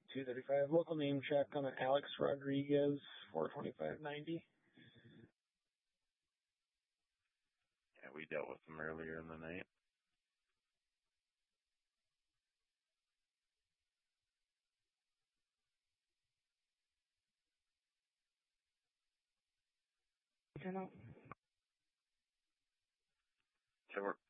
235. Local name check on an Alex Rodriguez, 425.90. Yeah, we dealt with him earlier in the night. Turn out. Sure.